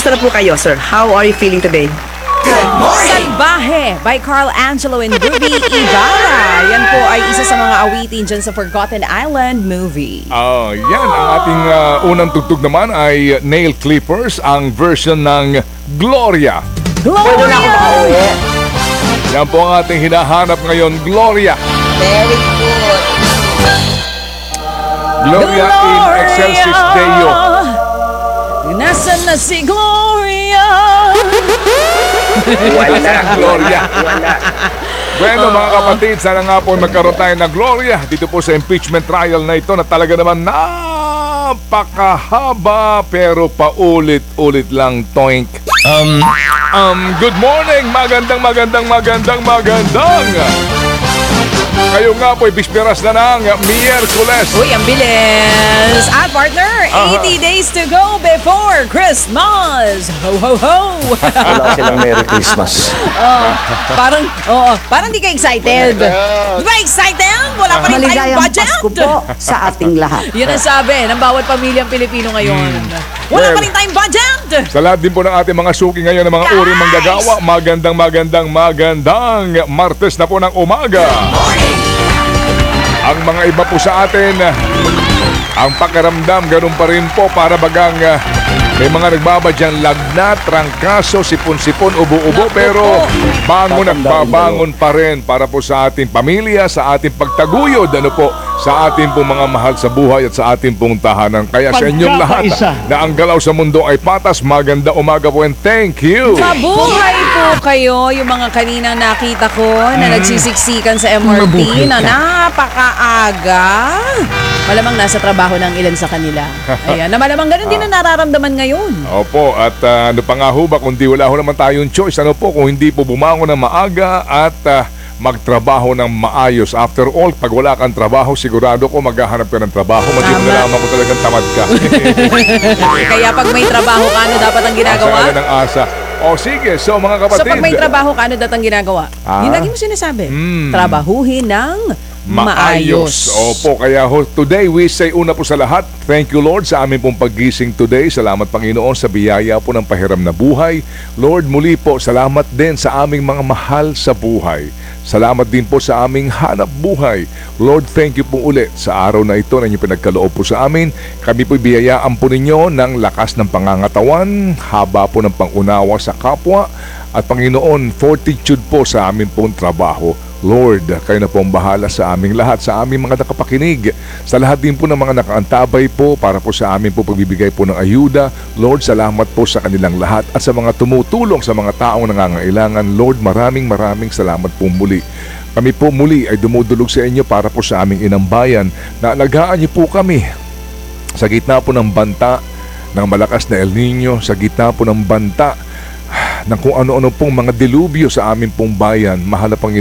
Kamusta na po kayo, sir? How are you feeling today? Salbahe by Carl Angelo and Ruby Ibarra. Yan po ay isa sa mga awitin dyan sa Forgotten Island movie. Yan. Ang ating unang tugtog naman ay Nail Clippers, ang version ng Gloria. Gloria! Yan po ang ating hinahanap ngayon, Gloria. Very good. Gloria in Excelsis Deo. Nasaan na si Gloria? Wala, Gloria. Wala. Bueno mga kapatid, sana nga po magkaroon tayo ng Gloria dito po sa impeachment trial na ito na talaga naman napakahaba pero paulit-ulit lang toink. Good morning, magandang. Kayo nga po, bisperas na ng Miyerkules. Uy, ang bilis! At partner, 80 days to go before Christmas! Ho, ho, ho! Wala silang Merry Christmas. Parang di ka excited. Di ba excited? Wala pa rin tayong Maligayang budget. Pasko po sa ating lahat. Yan ang sabi ng bawat pamilyang Pilipino ngayon. Wala pa rin tayong budget. Sa lahat din po ng ating mga suki ngayon ng mga uri manggagawa, magandang Martes na po ng umaga. Ang mga iba po sa atin, ang pakiramdam, ganun pa rin po para bagang may mga nagbabadyang lagnat, trangkaso, sipon-sipon, ubo-ubo, pero bangon at babangon pa rin para po sa ating pamilya, sa ating pagtaguyod, sa ating pong mga mahal sa buhay at sa ating pong tahanan. Kaya sa inyong lahat na ang galaw sa mundo ay patas, maganda umaga po and thank you! Mabuhay po kayo, yung mga kaninang nakita ko na nagsisiksikan sa MRT na napakaaga. Malamang nasa trabaho ng ilan sa kanila. Ayan, na malamang ganun din na nararamdaman ngayon. Opo, at ano pa nga ho ba, kundi wala ho naman tayong choice, kung hindi po bumangon ng maaga at magtrabaho ng maayos. After all, pag wala kang trabaho, sigurado ko maghahanap ka ng trabaho. Madilim na lamang ko talagang tamad ka. Kaya pag may trabaho ka, ano dapat ang ginagawa? Asa ka ng asa. O sige, so mga kapatid. So pag may trabaho ka, ano dapat ang ginagawa? Yung lagi mo sinasabi. Trabahuhin ng maayos. Opo, kaya today we say una po sa lahat, thank you Lord sa aming pong paggising today. Salamat Panginoon sa biyaya po ng pahiram na buhay. Lord, muli po, salamat din sa aming mga mahal sa buhay. Salamat din po sa aming hanap buhay. Lord, thank you po ulit sa araw na ito na inyong pinagkaloob po sa amin. Kami po biyayaan po ninyo ng lakas ng pangangatawan, haba po ng pangunawa sa kapwa, at Panginoon, fortitude po sa amin pong trabaho. Lord, kayo na po ang bahala sa aming lahat, sa aming mga nakapakinig, sa lahat din po ng mga nakaantabay po para po sa amin po pagbibigay po ng ayuda. Lord, salamat po sa kanilang lahat at sa mga tumutulong sa mga taong nangangailangan. Lord, maraming salamat po muli. Kami po muli ay dumudulog sa inyo para po sa aming inang bayan na alagaan niyo po kami sa gitna po ng banta ng malakas na El Nino, sa gitna po ng banta ng kung ano-ano pong mga dilubyo sa aming pong bayan. Mahal na Panginoon,